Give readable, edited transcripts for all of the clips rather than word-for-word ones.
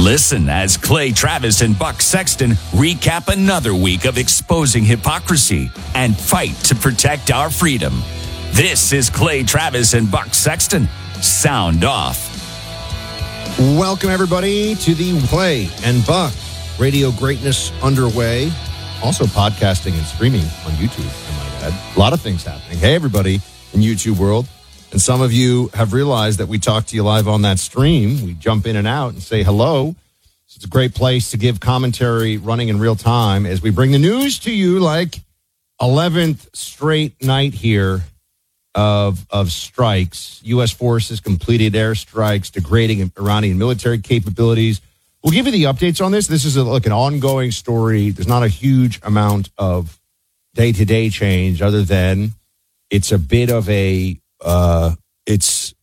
Listen as Clay Travis and Buck Sexton recap another week of exposing hypocrisy and fight to protect our freedom. This is Clay Travis and Buck Sexton. Sound off. Welcome, everybody, to the Clay and Buck Radio Greatness underway. Also podcasting and streaming on YouTube, I might add. A lot of things happening. Hey, everybody in YouTube world. And some of you have realized that we talk to you live on that stream. We jump in and out and say hello. So it's a great place to give commentary running in real time as we bring the news to you, like 11th straight night here of strikes. U.S. forces completed airstrikes, degrading Iranian military capabilities. We'll give you the updates on this. This is an ongoing story. There's not a huge amount of day-to-day change other than it's a bit of a it's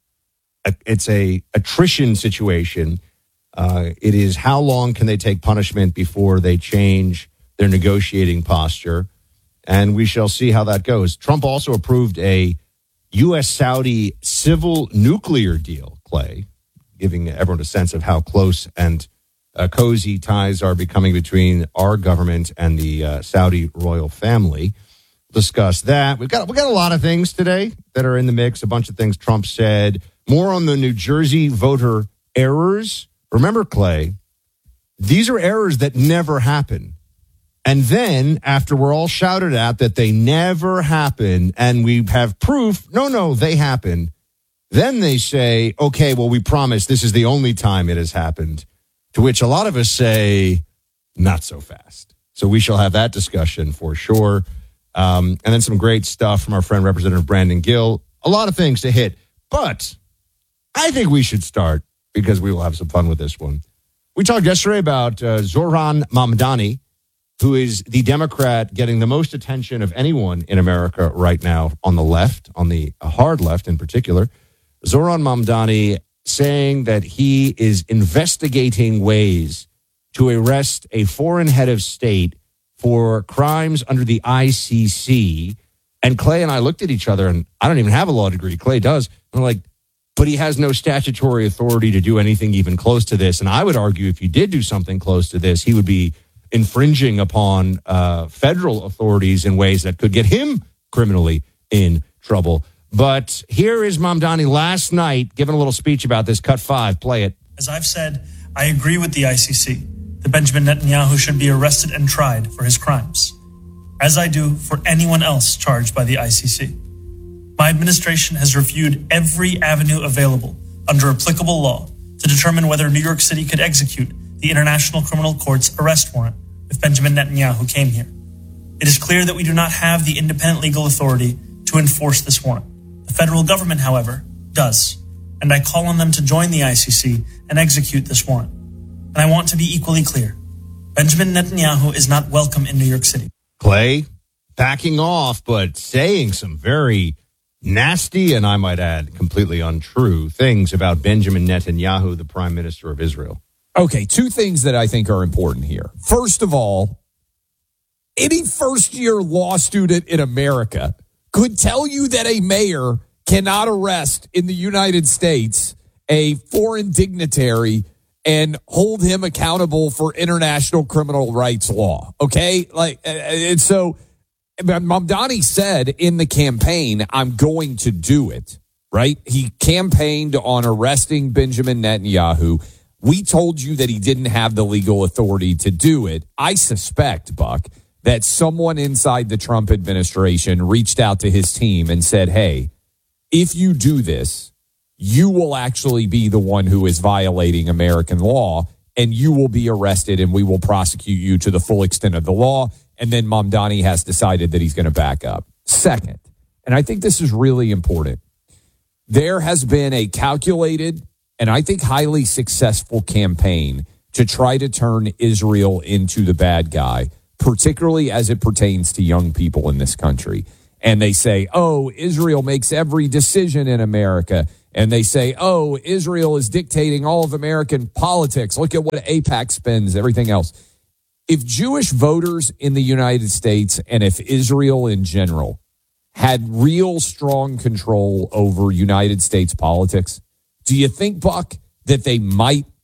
a attrition situation. It is how long can they take punishment before they change their negotiating posture, and we shall see how that goes. Trump also approved a U.S.-Saudi civil nuclear deal, Clay, giving everyone a sense of how close and cozy ties are becoming between our government and the Saudi royal family. Discuss that. We've got a lot of things today that are in the mix. A bunch of things Trump said. More on the New Jersey voter errors. Remember, Clay, these are errors that never happen. And then after we're all shouted at that they never happen and we have proof, no, they happen. Then they say, okay, well, we promise this is the only time it has happened. To which a lot of us say, not so fast. So we shall have that discussion for sure. And then some great stuff from our friend Representative Brandon Gill. A lot of things to hit. But I think we should start because we will have some fun with this one. We talked yesterday about Zohran Mamdani, who is the Democrat getting the most attention of anyone in America right now on the left, on the hard left in particular. Zohran Mamdani saying that he is investigating ways to arrest a foreign head of state for crimes under the ICC. And Clay and I looked at each other, and I don't even have a law degree. Clay does. And we're like, but he has no statutory authority to do anything even close to this. And I would argue if he did do something close to this, he would be infringing upon federal authorities in ways that could get him criminally in trouble. But here is Mamdani last night giving a little speech about this. Cut 5. Play it. As I've said, I agree with the ICC that Benjamin Netanyahu should be arrested and tried for his crimes, as I do for anyone else charged by the ICC. My administration has reviewed every avenue available under applicable law to determine whether New York City could execute the International Criminal Court's arrest warrant if Benjamin Netanyahu came here. It is clear that we do not have the independent legal authority to enforce this warrant. The federal government, however, does, and I call on them to join the ICC and execute this warrant. And I want to be equally clear. Benjamin Netanyahu is not welcome in New York City. Clay, backing off, but saying some very nasty, and I might add, completely untrue things about Benjamin Netanyahu, the Prime Minister of Israel. Okay, two things that I think are important here. First of all, any first-year law student in America could tell you that a mayor cannot arrest in the United States a foreign dignitary and hold him accountable for international criminal rights law. Okay? And so Mamdani said in the campaign, I'm going to do it, right? He campaigned on arresting Benjamin Netanyahu. We told you that he didn't have the legal authority to do it. I suspect, Buck, that someone inside the Trump administration reached out to his team and said, hey, if you do this, you will actually be the one who is violating American law, and you will be arrested, and we will prosecute you to the full extent of the law. And then Mamdani has decided that he's going to back up. Second, and I think this is really important, there has been a calculated and I think highly successful campaign to try to turn Israel into the bad guy, particularly as it pertains to young people in this country. And they say, oh, Israel makes every decision in America. And they say, oh, Israel is dictating all of American politics. Look at what AIPAC spends, everything else. If Jewish voters in the United States and if Israel in general had real strong control over United States politics, do you think, Buck, that they might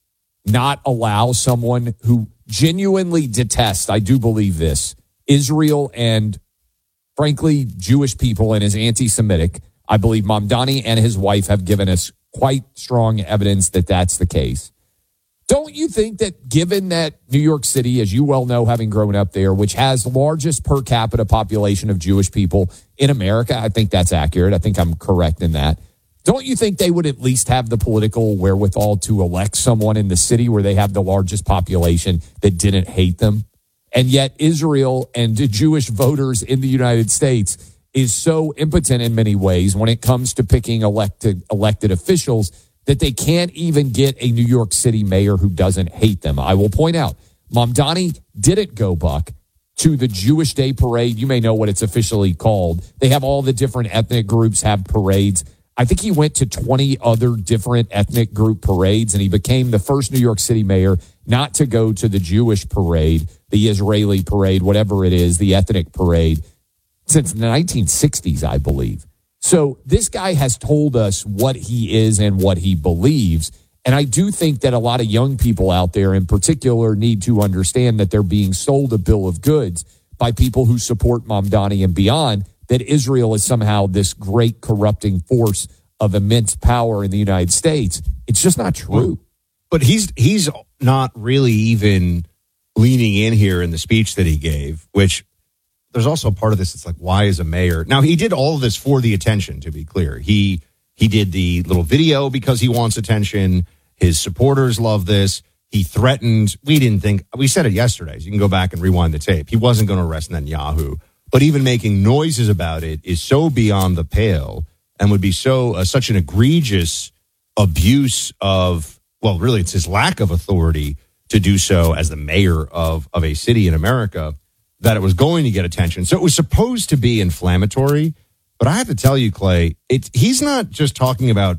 not allow someone who genuinely detests, I do believe this, Israel and, frankly, Jewish people and is anti-Semitic. I believe Mamdani and his wife have given us quite strong evidence that that's the case. Don't you think that given that New York City, as you well know, having grown up there, which has the largest per capita population of Jewish people in America, I think that's accurate. I think I'm correct in that. Don't you think they would at least have the political wherewithal to elect someone in the city where they have the largest population that didn't hate them? And yet Israel and the Jewish voters in the United States is so impotent in many ways when it comes to picking elected officials that they can't even get a New York City mayor who doesn't hate them. I will point out, Mamdani didn't go, Buck, to the Jewish Day Parade. You may know what it's officially called. They have all the different ethnic groups have parades. I think he went to 20 other different ethnic group parades, and he became the first New York City mayor not to go to the Jewish parade, the Israeli parade, whatever it is, the ethnic parade, since the 1960s, I believe. So this guy has told us what he is and what he believes. And I do think that a lot of young people out there in particular need to understand that they're being sold a bill of goods by people who support Mamdani and beyond, that Israel is somehow this great corrupting force of immense power in the United States. It's just not true. But he's not really even leaning in here in the speech that he gave, which there's also part of this. It's like, why is a mayor? Now, he did all of this for the attention, to be clear. He did the little video because he wants attention. His supporters love this. He threatened. We said it yesterday. So you can go back and rewind the tape. He wasn't going to arrest Netanyahu. But even making noises about it is so beyond the pale and would be such an egregious abuse of, well, really, it's his lack of authority to do so as the mayor of a city in America, that it was going to get attention. So it was supposed to be inflammatory. But I have to tell you, Clay, he's not just talking about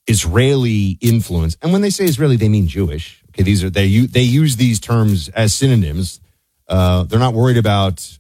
Israeli influence. And when they say Israeli, they mean Jewish. Okay, they use these terms as synonyms. They're not worried about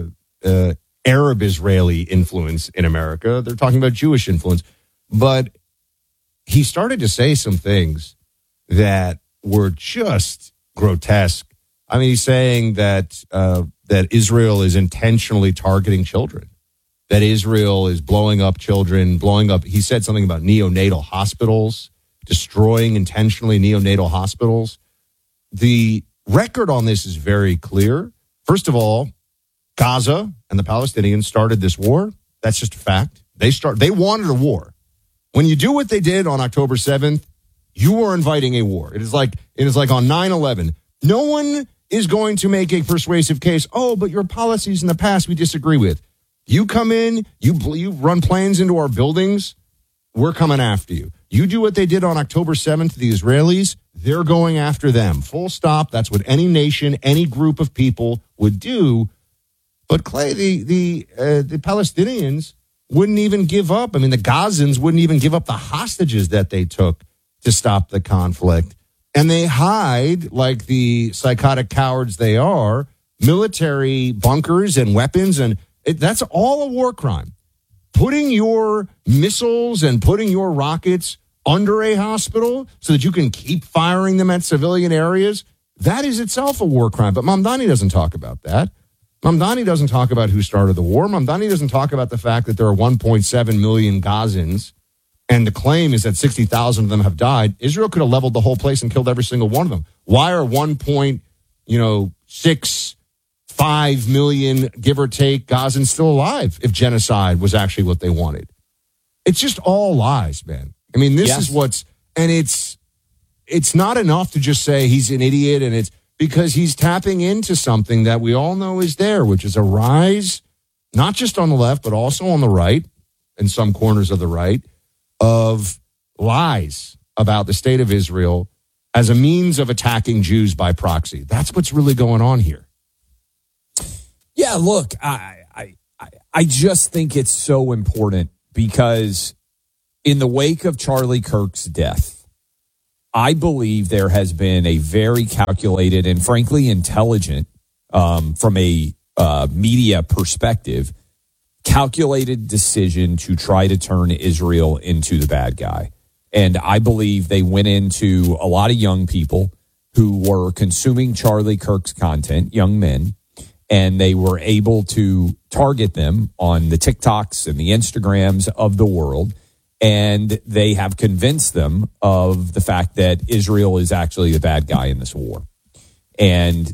Arab Israeli influence in America. They're talking about Jewish influence. But he started to say some things that were just grotesque. I mean, he's saying that Israel is intentionally targeting children, that Israel is blowing up children, he said something about neonatal hospitals, destroying intentionally neonatal hospitals. The record on this is very clear. First of all, Gaza and the Palestinians started this war. That's just a fact. They wanted a war. When you do what they did on October 7th, you are inviting a war. It is like on 9/11. No one is going to make a persuasive case. Oh, but your policies in the past we disagree with. You come in, you run planes into our buildings, we're coming after you. You do what they did on October 7th to the Israelis, they're going after them. Full stop. That's what any nation, any group of people would do. But Clay, the Palestinians wouldn't even give up. I mean, the Gazans wouldn't even give up the hostages that they took to stop the conflict. And they hide, like the psychotic cowards they are, military bunkers and weapons. And that's all a war crime. Putting your missiles and putting your rockets under a hospital so that you can keep firing them at civilian areas, that is itself a war crime. But Mamdani doesn't talk about that. Mamdani doesn't talk about who started the war. Mamdani doesn't talk about the fact that there are 1.7 million Gazans, and the claim is that 60,000 of them have died. Israel could have leveled the whole place and killed every single one of them. Why are 1.65 million, give or take, Gazans still alive if genocide was actually what they wanted? It's just all lies, man. I mean, this is it's not enough to just say he's an idiot, and it's because he's tapping into something that we all know is there, which is a rise, not just on the left, but also on the right, in some corners of the right, of lies about the state of Israel as a means of attacking Jews by proxy. That's what's really going on here. Yeah, look, I just think it's so important because in the wake of Charlie Kirk's death, I believe there has been a very calculated and frankly intelligent, from a media perspective, calculated decision to try to turn Israel into the bad guy. And I believe they went into a lot of young people. who were consuming Charlie Kirk's content, young men, and they were able to target them on the TikToks and the Instagrams of the world. And they have convinced them of the fact that Israel is actually the bad guy in this war. And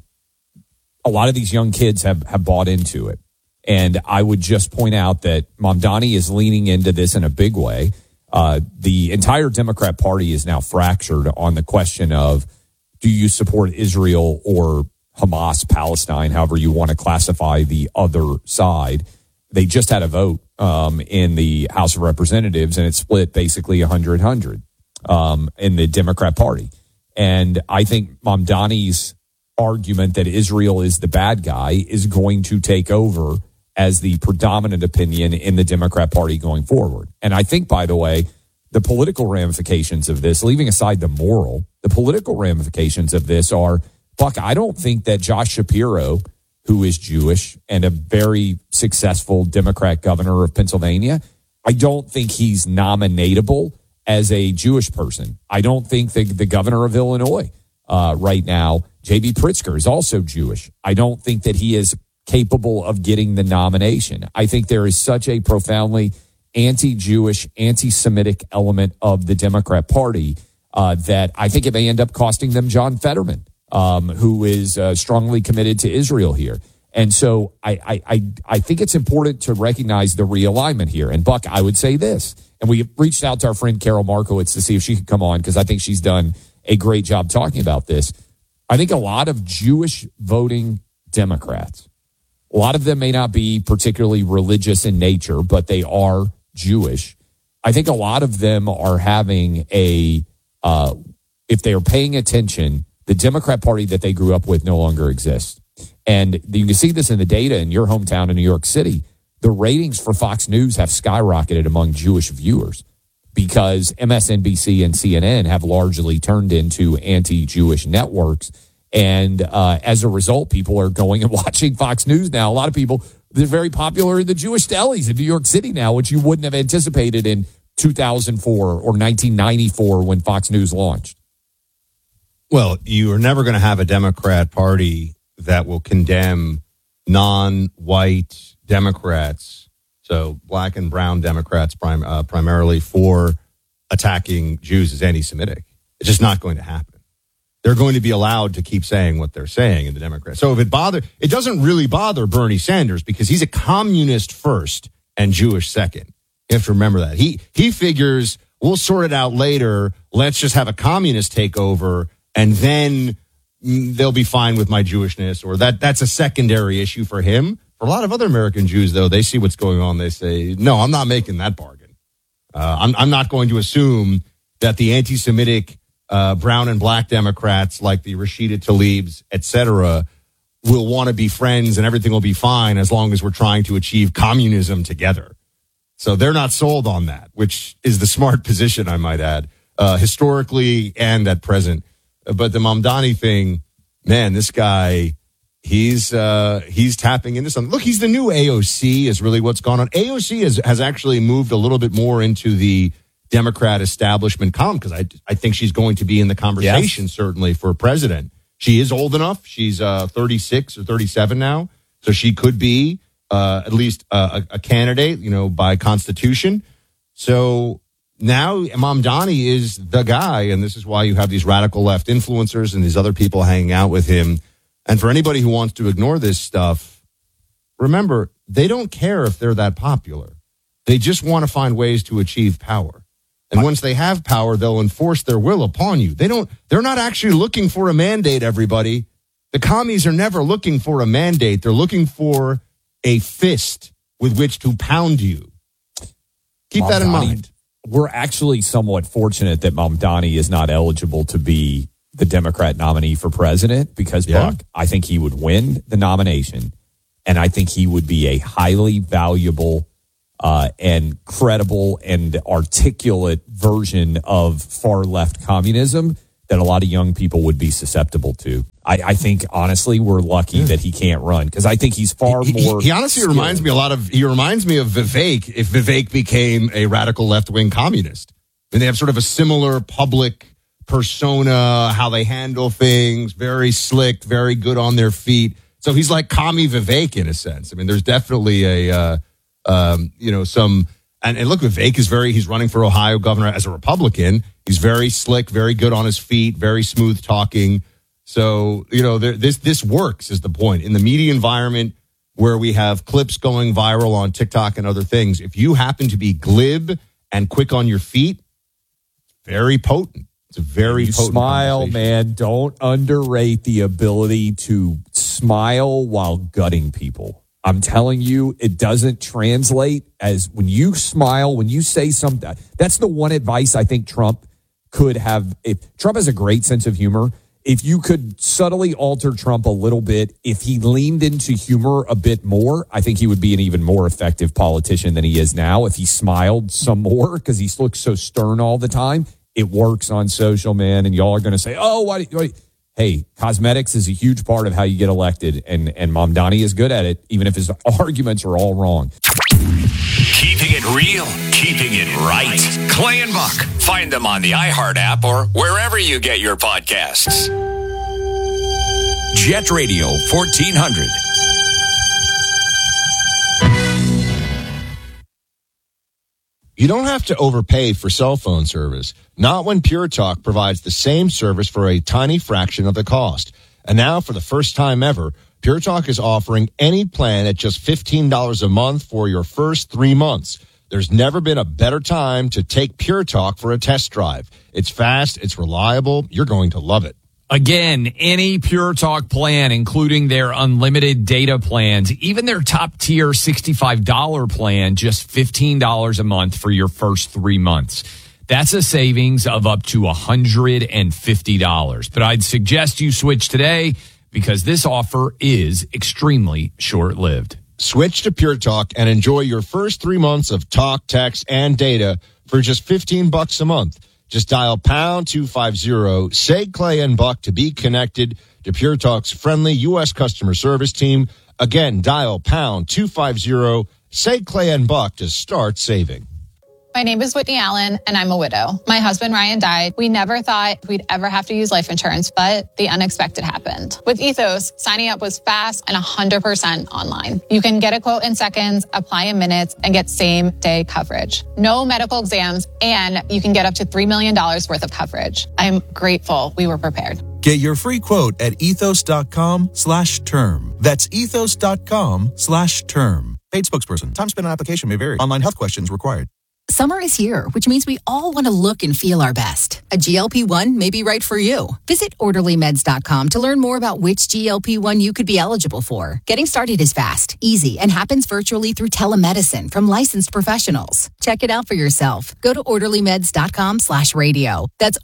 a lot of these young kids have bought into it. And I would just point out that Mamdani is leaning into this in a big way. The entire Democrat Party is now fractured on the question of, do you support Israel or Hamas, Palestine, however you want to classify the other side? They just had a vote in the House of Representatives, and it split basically 100-100 in the Democrat Party. And I think Mamdani's argument that Israel is the bad guy is going to take over as the predominant opinion in the Democrat Party going forward. And I think, by the way, the political ramifications of this, leaving aside the moral, the political ramifications of this are, Buck, I don't think that Josh Shapiro, who is Jewish and a very successful Democrat governor of Pennsylvania, I don't think he's nominatable as a Jewish person. I don't think the governor of Illinois right now, J.B. Pritzker, is also Jewish. I don't think that he is capable of getting the nomination. I think there is such a profoundly anti-Jewish, anti-Semitic element of the Democrat Party that I think it may end up costing them John Fetterman, who is strongly committed to Israel here. And so I think it's important to recognize the realignment here. And Buck, I would say this, and we reached out to our friend Carol Markowitz to see if she could come on, because I think she's done a great job talking about this. I think a lot of Jewish voting Democrats, a lot of them may not be particularly religious in nature, but they are Jewish. I think a lot of them are having if they are paying attention, the Democrat Party that they grew up with no longer exists. And you can see this in the data in your hometown in New York City. The ratings for Fox News have skyrocketed among Jewish viewers because MSNBC and CNN have largely turned into anti-Jewish networks. And as a result, people are going and watching Fox News now. A lot of people, they're very popular in the Jewish delis in New York City now, which you wouldn't have anticipated in 2004 or 1994 when Fox News launched. Well, you are never going to have a Democrat Party that will condemn non-white Democrats, so black and brown Democrats primarily, for attacking Jews as anti-Semitic. It's just not going to happen. They're going to be allowed to keep saying what they're saying in the Democrats. So if it doesn't really bother Bernie Sanders because he's a communist first and Jewish second. You have to remember that. He figures we'll sort it out later. Let's just have a communist take over and then they'll be fine with my Jewishness, or that's a secondary issue for him. For a lot of other American Jews, though, they see what's going on. They say, no, I'm not making that bargain. I'm not going to assume that the anti-Semitic brown and black Democrats like the Rashida Tlaibs, et cetera, will want to be friends and everything will be fine as long as we're trying to achieve communism together. So they're not sold on that, which is the smart position, I might add, historically and at present. But the Mamdani thing, man, this guy, he's tapping into something. Look, he's the new AOC is really what's gone on. AOC has actually moved a little bit more into the Democrat establishment column because I think she's going to be in the conversation, certainly, for president. She is old enough. She's 36 or 37 now. So she could be at least a candidate, by constitution. So now Mamdani is the guy, and this is why you have these radical left influencers and these other people hanging out with him. And for anybody who wants to ignore this stuff, remember, they don't care if they're that popular. They just want to find ways to achieve power. And once they have power, they'll enforce their will upon you. They're not actually looking for a mandate, everybody. The commies are never looking for a mandate. They're looking for a fist with which to pound you. Keep that in mind. We're actually somewhat fortunate that Mamdani is not eligible to be the Democrat nominee for president because, Buck, I think he would win the nomination, and I think he would be a highly valuable and credible and articulate version of far-left communism that a lot of young people would be susceptible to. I think, honestly, we're lucky that he can't run because I think he's far more... He honestly skilled. reminds me of Vivek if Vivek became a radical left-wing communist. And they have sort of a similar public persona, how they handle things, very slick, very good on their feet. So he's like Kami Vivek in a sense. I mean, there's definitely some, and look, Vivek he's running for Ohio governor as a Republican. He's very slick, very good on his feet, very smooth talking. So, this works is the point. In the media environment where we have clips going viral on TikTok and other things, if you happen to be glib and quick on your feet, very potent. It's a very potent smile, man. Don't underrate the ability to smile while gutting people. I'm telling you, it doesn't translate as when you smile, when you say something. That's the one advice I think Trump could have. If Trump has a great sense of humor, if you could subtly alter Trump a little bit, if he leaned into humor a bit more, I think he would be an even more effective politician than he is now. If he smiled some more, because he looks so stern all the time, it works on social, man. And y'all are going to say, oh, why? Hey, cosmetics is a huge part of how you get elected. And Mamdani is good at it, even if his arguments are all wrong. Keeping it real, keeping it right. Clay and Buck. Find them on the iHeart app or wherever you get your podcasts. Jet Radio 1400. You don't have to overpay for cell phone service, not when Pure Talk provides the same service for a tiny fraction of the cost. And now, for the first time ever, Pure Talk is offering any plan at just $15 a month for your first 3 months. There's never been a better time to take Pure Talk for a test drive. It's fast, it's reliable, you're going to love it. Again, any Pure Talk plan, including their unlimited data plans, even their top tier $65 plan, just $15 a month for your first 3 months. That's a savings of up to $150. But I'd suggest you switch today because this offer is extremely short-lived. Switch to Pure Talk and enjoy your first 3 months of talk, text, and data for just $15 a month. Just dial pound 250, say Clay and Buck to be connected to Pure Talk's friendly U.S. customer service team. Again, dial pound 250, say Clay and Buck to start saving. My name is Whitney Allen, and I'm a widow. My husband, Ryan, died. We never thought we'd ever have to use life insurance, but the unexpected happened. With Ethos, signing up was fast and 100% online. You can get a quote in seconds, apply in minutes, and get same-day coverage. No medical exams, and you can get up to $3 million worth of coverage. I'm grateful we were prepared. Get your free quote at ethos.com/term. That's ethos.com/term. Paid spokesperson. Time spent on application may vary. Online health questions required. Summer is here, which means we all want to look and feel our best. A GLP-1 may be right for you. Visit OrderlyMeds.com to learn more about which GLP-1 you could be eligible for. Getting started is fast, easy, and happens virtually through telemedicine from licensed professionals. Check it out for yourself. Go to OrderlyMeds.com/radio. That's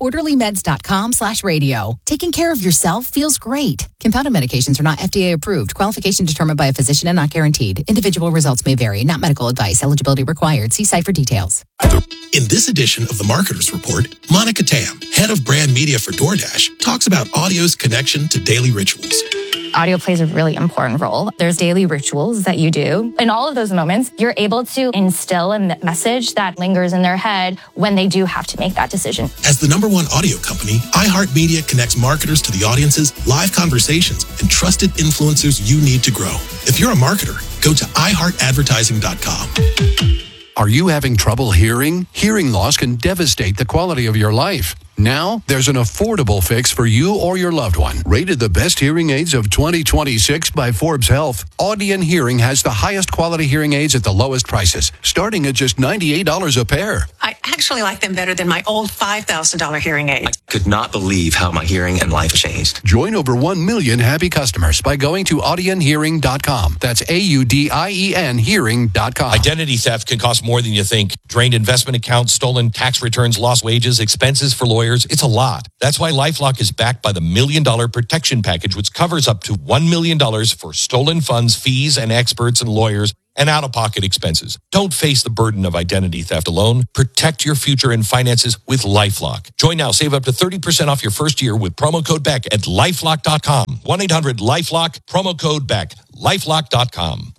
OrderlyMeds.com/radio. Taking care of yourself feels great. Compounded medications are not FDA approved. Qualification determined by a physician and not guaranteed. Individual results may vary. Not medical advice. Eligibility required. See site for details. In this edition of the Marketer's Report, Monica Tam, head of brand media for DoorDash, talks about audio's connection to daily rituals. Audio plays a really important role. There's daily rituals that you do. In all of those moments, you're able to instill a message that lingers in their head when they do have to make that decision. As the #1 audio company, iHeartMedia connects marketers to the audiences, live conversations, and trusted influencers you need to grow. If you're a marketer, go to iHeartAdvertising.com. Are you having trouble hearing? Hearing loss can devastate the quality of your life. Now, there's an affordable fix for you or your loved one. Rated the best hearing aids of 2026 by Forbes Health, Audion Hearing has the highest quality hearing aids at the lowest prices, starting at just $98 a pair. I actually like them better than my old $5,000 hearing aid. I could not believe how my hearing and life changed. Join over 1 million happy customers by going to audionhearing.com. That's AUDIEN hearing.com. Identity theft can cost more than you think. Drained investment accounts, stolen tax returns, lost wages, expenses for lawyers. It's a lot. That's why LifeLock is backed by the $1 Million Protection Package, which covers up to $1 million for stolen funds, fees, and experts and lawyers, and out-of-pocket expenses. Don't face the burden of identity theft alone. Protect your future and finances with LifeLock. Join now. Save up to 30% off your first year with promo code BECK at LifeLock.com. 1-800-LifeLock, promo code BECK, LifeLock.com.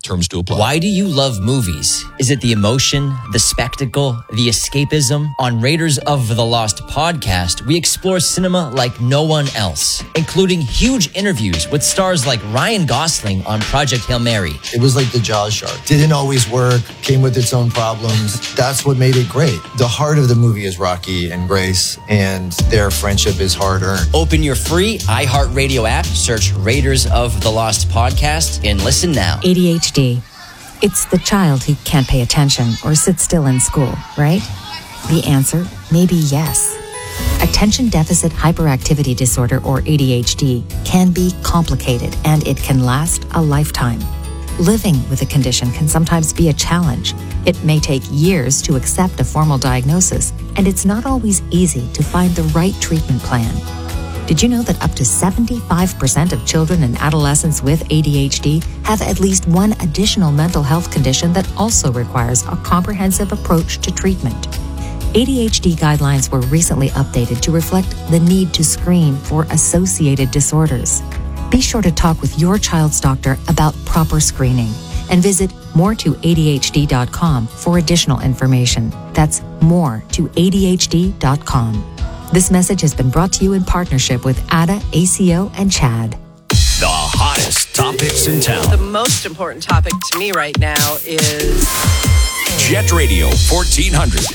Terms to apply. Why do you love movies? Is it the emotion, the spectacle, the escapism? On Raiders of the Lost podcast, we explore cinema like no one else, including huge interviews with stars like Ryan Gosling on Project Hail Mary. It was like the Jaws shark. Didn't always work, came with its own problems. That's what made it great. The heart of the movie is Rocky and Grace, and their friendship is hard-earned. Open your free iHeartRadio app, search Raiders of the Lost podcast, and listen now. ADHD. It's the child who can't pay attention or sit still in school, right? The answer may be yes. Attention Deficit Hyperactivity Disorder, or ADHD, can be complicated and it can last a lifetime. Living with a condition can sometimes be a challenge. It may take years to accept a formal diagnosis, and it's not always easy to find the right treatment plan. Did you know that up to 75% of children and adolescents with ADHD have at least one additional mental health condition that also requires a comprehensive approach to treatment? ADHD guidelines were recently updated to reflect the need to screen for associated disorders. Be sure to talk with your child's doctor about proper screening and visit moretoadhd.com for additional information. That's moretoadhd.com. This message has been brought to you in partnership with ADA, ACO, and CHAD. The hottest topics in town. The most important topic to me right now is Jet Radio 1400.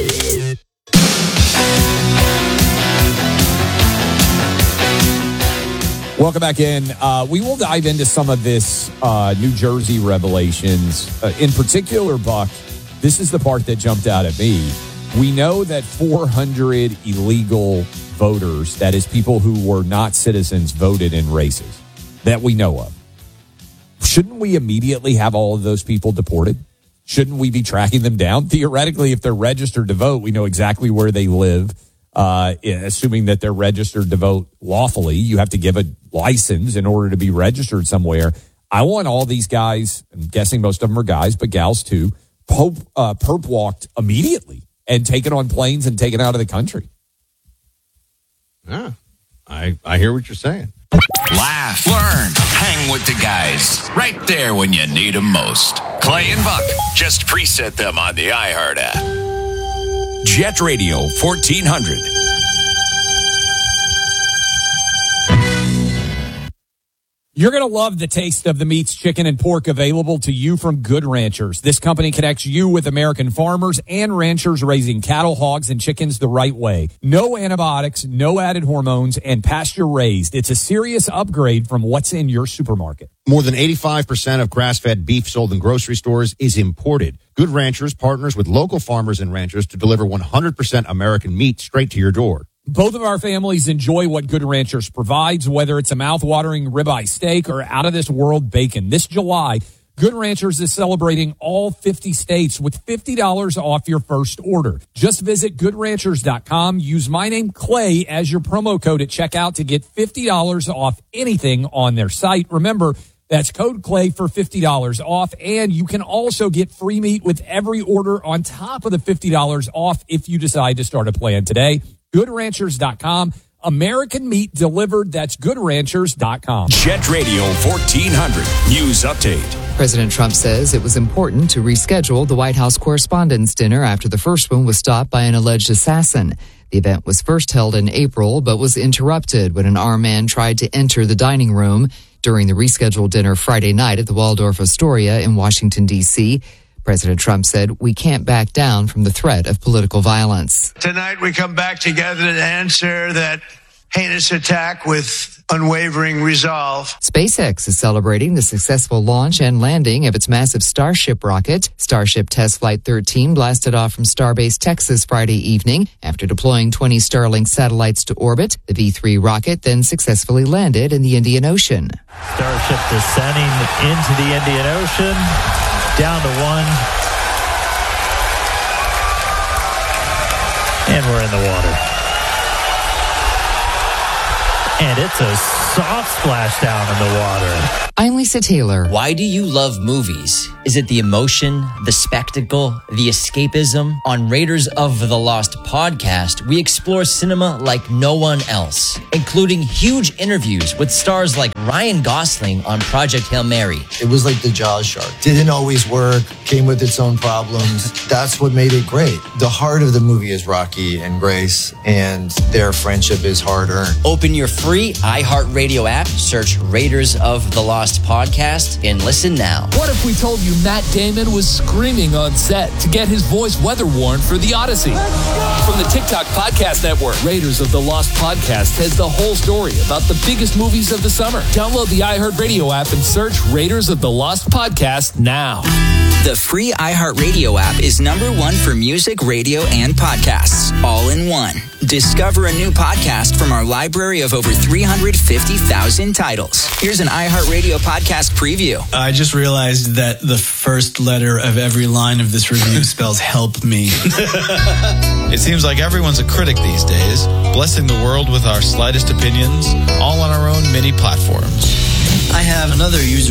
Welcome back in. We will dive into some of this New Jersey revelations. In particular, Buck, this is the part that jumped out at me. We know that 400 illegal voters, that is people who were not citizens, voted in races that we know of. Shouldn't we immediately have all of those people deported? Shouldn't we be tracking them down? Theoretically, if they're registered to vote, we know exactly where they live. Assuming that they're registered to vote lawfully, you have to give a license in order to be registered somewhere. I want all these guys, I'm guessing most of them are guys, but gals too, perp walked immediately and taken on planes and taken out of the country. Yeah, I hear what you're saying. Laugh, learn, hang with the guys. Right there when you need them most. Clay and Buck, just preset them on the iHeart app. Jet Radio 1400. You're going to love the taste of the meats, chicken, and pork available to you from Good Ranchers. This company connects you with American farmers and ranchers raising cattle, hogs, and chickens the right way. No antibiotics, no added hormones, and pasture raised. It's a serious upgrade from what's in your supermarket. More than 85% of grass-fed beef sold in grocery stores is imported. Good Ranchers partners with local farmers and ranchers to deliver 100% American meat straight to your door. Both of our families enjoy what Good Ranchers provides, whether it's a mouth-watering ribeye steak or out-of-this-world bacon. This July, Good Ranchers is celebrating all 50 states with $50 off your first order. Just visit GoodRanchers.com. Use my name, Clay, as your promo code at checkout to get $50 off anything on their site. Remember, that's code Clay for $50 off, and you can also get free meat with every order on top of the $50 off if you decide to start a plan today. GoodRanchers.com. American meat delivered. That's GoodRanchers.com. Jet Radio 1400. News update. President Trump says it was important to reschedule the White House Correspondents' Dinner after the first one was stopped by an alleged assassin. The event was first held in April, but was interrupted when an armed man tried to enter the dining room during the rescheduled dinner Friday night at the Waldorf Astoria in Washington, D.C. President Trump said, "We can't back down from the threat of political violence." Tonight we come back together to answer that heinous attack with unwavering resolve. SpaceX is celebrating the successful launch and landing of its massive Starship rocket. Starship Test Flight 13 blasted off from Starbase, Texas Friday evening. After deploying 20 Starlink satellites to orbit, the V3 rocket then successfully landed in the Indian Ocean. Starship descending into the Indian Ocean. Down to one. And we're in the water. And it's a soft splashdown in the water. I'm Lisa Taylor. Why do you love movies? Is it the emotion, the spectacle, the escapism? On Raiders of the Lost podcast, we explore cinema like no one else, including huge interviews with stars like Ryan Gosling on Project Hail Mary. It was like the Jaws shark. Didn't always work, came with its own problems. That's what made it great. The heart of the movie is Rocky and Grace, and their friendship is hard-earned. Open your free iHeartRadio app, search Raiders of the Lost podcast, and listen now. What if we told you Matt Damon was screaming on set to get his voice weather-worn for The Odyssey? From the TikTok Podcast Network, Raiders of the Lost podcast has the whole story about the biggest movies of the summer. Download the iHeartRadio app and search Raiders of the Lost podcast now. The free iHeartRadio app is #1 for music, radio, and podcasts, all in one. Discover a new podcast from our library of over 350,000 titles. Here's an iHeartRadio podcast preview. I just realized that the first letter of every line of this review spells help me. It seems like everyone's a critic these days, blessing the world with our slightest opinions, all on our own mini platforms. I have another user